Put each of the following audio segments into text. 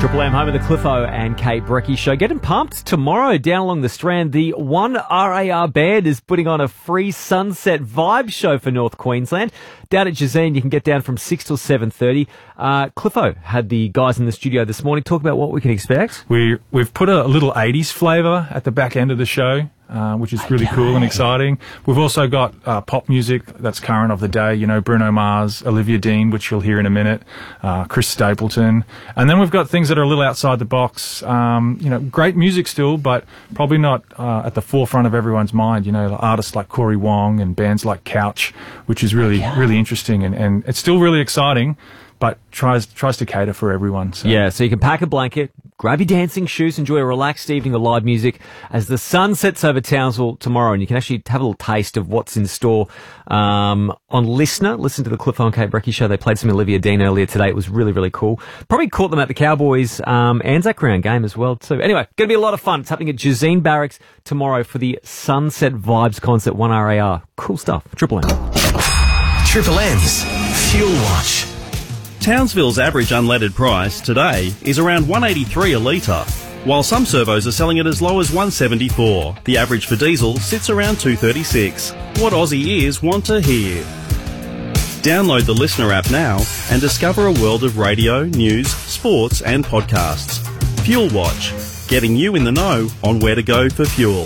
Triple M, home of the Cliffo and Kate Brecky show. Getting pumped tomorrow down along the Strand. The 1RAR band is putting on a free sunset vibe show for North Queensland. Down at Jazeen, you can get down from 6 till 7:30. Cliffo had the guys in the studio this morning talk about what we can expect. We've put a little 80s flavour at the back end of the show. Which is really cool and exciting. We've also got pop music that's current of the day, you know, Bruno Mars, Olivia Dean, which you'll hear in a minute, Chris Stapleton. And then we've got things that are a little outside the box, you know, great music still, but probably not at the forefront of everyone's mind, you know, artists like Corey Wong and bands like Couch, which is really interesting and it's still really exciting, but tries to cater for everyone. So. Yeah, so you can pack a blanket, grab your dancing shoes, enjoy a relaxed evening of live music as the sun sets over Townsville tomorrow, and you can actually have a little taste of what's in store on Listener. Listen to the Cliffo and Kate Brecky show. They played some Olivia Dean earlier today. It was really, really cool. Probably caught them at the Cowboys Anzac Round game as well, too. Anyway, going to be a lot of fun. It's happening at Jazeen Barracks tomorrow for the Sunset Vibes concert, 1RAR. Cool stuff. Triple M. Triple M's Fuel Watch. Townsville's average unleaded price today is around $1.83 a litre, while some servos are selling it as low as $1.74. The average for diesel sits around $2.36. What Aussie ears want to hear. Download the Listener app now and discover a world of radio, news, sports and podcasts. Fuel Watch, getting you in the know on where to go for fuel.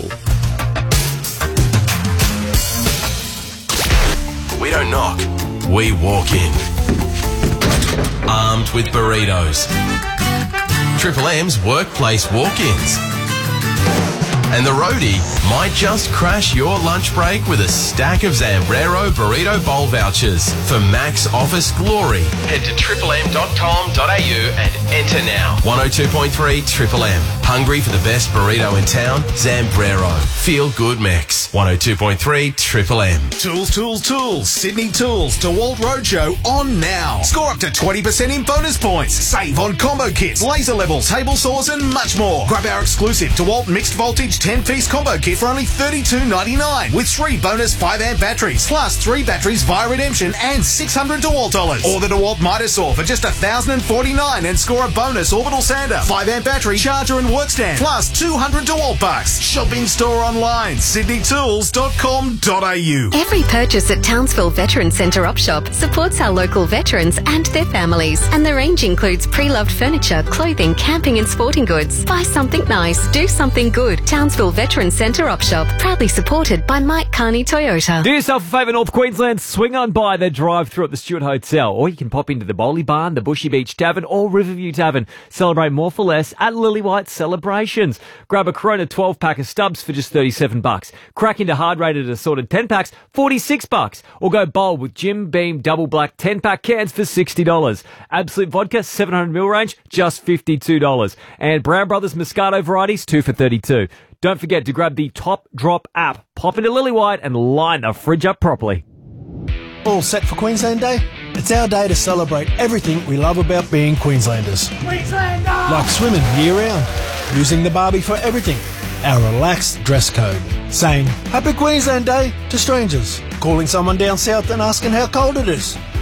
We don't knock, we walk in. Armed with burritos. Triple M's workplace walk-ins. And the roadie might just crash your lunch break with a stack of Zambrero Burrito Bowl vouchers for max office glory. Head to triplem.com.au and enter now. 102.3 Triple M. Hungry for the best burrito in town? Zambrero. Feel good mix. 102.3 Triple M. Tools. Sydney Tools DeWalt Roadshow on now. Score up to 20% in bonus points. Save on combo kits, laser levels, table saws and much more. Grab our exclusive DeWalt mixed voltage 10-piece combo kit for only $32.99 with 3 bonus 5-amp batteries plus 3 batteries via redemption and $600 DeWalt dollars. Or the DeWalt Mitre Saw for just $1,049 and score a bonus orbital sander, 5-amp battery, charger and work stand plus $200 DeWalt bucks. Shopping store online, sydneytools.com.au. Every purchase at Townsville Veteran Centre Up Shop supports our local veterans and their families, and the range includes pre-loved furniture, clothing, camping and sporting goods. Buy something nice, do something good. Townsville Veteran Centre Up Shop, proudly supported by Mike Carney Toyota. Do yourself a favour, North Queensland. Swing on by the drive-through at the Stewart Hotel, or you can pop into the Bowley Barn, the Bushy Beach Tavern, or Riverview Tavern. Celebrate more for less at Lillywhite Celebrations. Grab a Corona 12-pack of stubs for just $37. Crack into hard-rated assorted 10-packs, $46. Or go bold with Jim Beam Double Black 10-pack cans for $60. Absolute Vodka 700ml range, just $52. And Brown Brothers Moscato varieties, 2 for $32. Don't forget to grab the Top Drop app, pop into Lillywhite and line the fridge up properly. All set for Queensland Day? It's our day to celebrate everything we love about being Queenslanders. Queenslander! Like swimming year-round, using the barbie for everything, our relaxed dress code, saying Happy Queensland Day to strangers, calling someone down south and asking how cold it is,